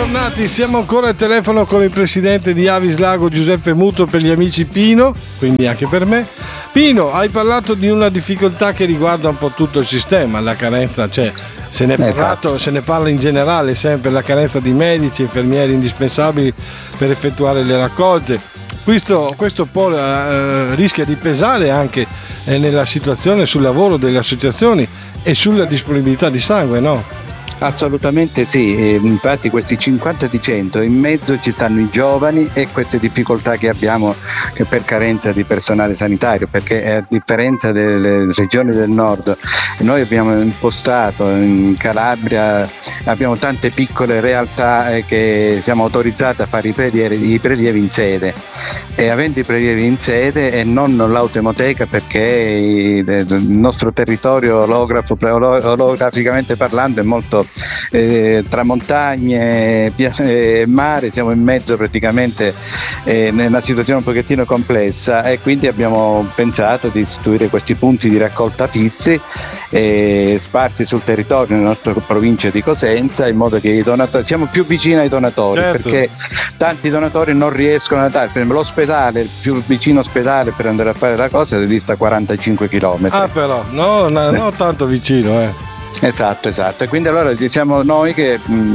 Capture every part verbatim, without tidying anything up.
bentornati, siamo ancora al telefono con il presidente di Avis Lago Giuseppe Muto, per gli amici Pino, quindi anche per me. Pino, hai parlato di una difficoltà che riguarda un po' tutto il sistema, la carenza, cioè se ne, è parlato, esatto. se ne parla in generale sempre, la carenza di medici, infermieri indispensabili per effettuare le raccolte. Questo, questo poi eh, rischia di pesare anche eh, nella situazione sul lavoro delle associazioni e sulla disponibilità di sangue, no? Assolutamente sì, infatti questi cinquanta di cento in mezzo ci stanno i giovani e queste difficoltà che abbiamo per carenza di personale sanitario, perché a differenza delle regioni del nord noi abbiamo impostato in Calabria, abbiamo tante piccole realtà che siamo autorizzate a fare i prelievi, i prelievi in sede, e avendo i prelievi in sede e non l'autoemoteca, perché il nostro territorio olografo, olograficamente parlando è molto Eh, tra montagne e mare, siamo in mezzo praticamente eh, nella situazione un pochettino complessa, e quindi abbiamo pensato di istituire questi punti di raccolta fissi eh, sparsi sul territorio nella nostra provincia di Cosenza, in modo che i donatori siamo più vicini ai donatori, certo. Perché tanti donatori non riescono a dare, per esempio l'ospedale, il più vicino ospedale per andare a fare la cosa è dista quarantacinque chilometri. Ah però, no, no, no tanto vicino eh. Esatto, esatto. E quindi allora diciamo noi che mh,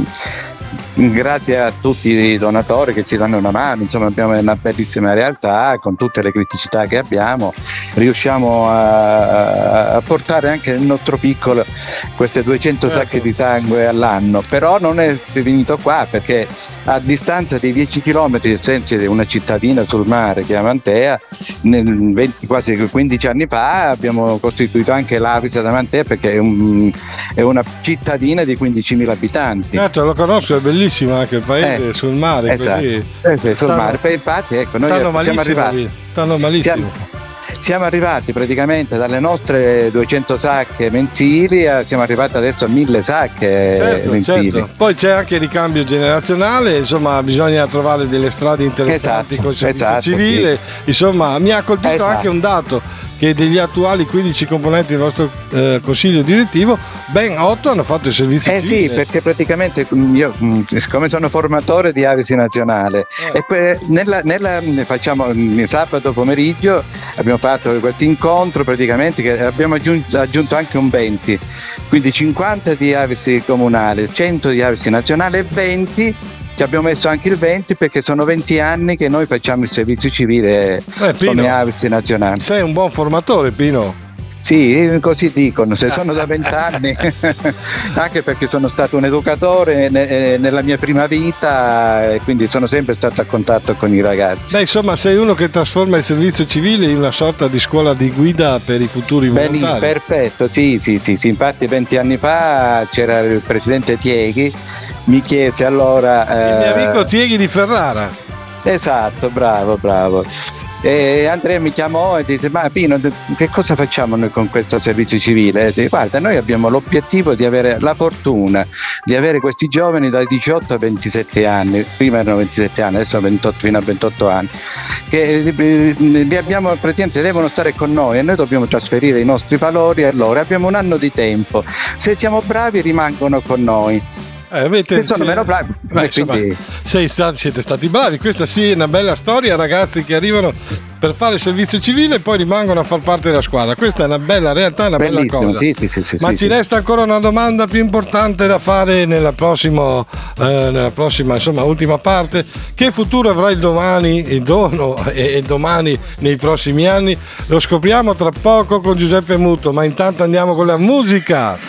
grazie a tutti i donatori che ci danno una mano, insomma abbiamo una bellissima realtà con tutte le criticità che abbiamo, riusciamo a, a portare anche nel nostro piccolo queste duecento certo. sacche di sangue all'anno. Però non è finito qua, perché a distanza di dieci chilometri c'è una cittadina sul mare che è Amantea, nel venti, quasi quindici anni fa abbiamo costituito anche l'Avis ad Amantea, perché è, un, è una cittadina di quindicimila abitanti. Certo, lo conosco, è bellissimo anche il paese, eh, sul mare, esatto. così. Eh, sul stanno, mare. Poi, infatti ecco, noi siamo arrivati stanno malissimo siamo, siamo arrivati praticamente dalle nostre duecento sacche mensili a, siamo arrivati adesso a mille sacche certo, mensili certo. Poi c'è anche il ricambio generazionale, insomma bisogna trovare delle strade interessanti esatto, col servizio esatto, civile sì. Insomma mi ha colpito esatto. anche un dato, che degli attuali quindici componenti del vostro eh, consiglio direttivo, ben otto hanno fatto il servizio eh civile. Sì, perché praticamente io, siccome sono formatore di Avis Nazionale, eh. e que- nella, nella, facciamo sabato pomeriggio abbiamo fatto questo incontro praticamente, che abbiamo aggiunto, aggiunto anche un venti, quindi cinquanta di Avis comunale, cento di Avis Nazionale e venti. Ci abbiamo messo anche il venti perché sono venti anni che noi facciamo il servizio civile eh, Pino, come Avis Nazionale. Sei un buon formatore, Pino. Sì, così dicono, se sono da vent'anni, anche perché sono stato un educatore ne, nella mia prima vita e quindi sono sempre stato a contatto con i ragazzi. Beh, insomma, sei uno che trasforma il servizio civile in una sorta di scuola di guida per i futuri volontari. Bene, perfetto, sì, sì, sì, sì, infatti venti anni fa c'era il presidente Tieghi, mi chiese allora... Il eh, mio amico Tieghi di Ferrara. Esatto, bravo, bravo. E Andrea mi chiamò e disse: ma Pino, che cosa facciamo noi con questo servizio civile? E dice, guarda, noi abbiamo l'obiettivo di avere la fortuna di avere questi giovani dai diciotto a ventisette anni, prima erano ventisette anni, adesso ventotto, fino a ventotto anni, che li abbiamo praticamente, devono stare con noi e noi dobbiamo trasferire i nostri valori a loro. Abbiamo un anno di tempo, se siamo bravi rimangono con noi. Eh, avete, sono meno bravi. Beh, insomma, quindi... sei stati, siete stati bravi. Questa sì è una bella storia, ragazzi che arrivano per fare il servizio civile e poi rimangono a far parte della squadra. Questa è una bella realtà, una bellissimo, bella cosa. Sì, sì, sì, sì, Ma sì, ci sì. resta ancora una domanda più importante da fare nella prossima, eh, nella prossima insomma ultima parte. Che futuro avrà il domani, il dono e il domani nei prossimi anni? Lo scopriamo tra poco con Giuseppe Muto, ma intanto andiamo con la musica.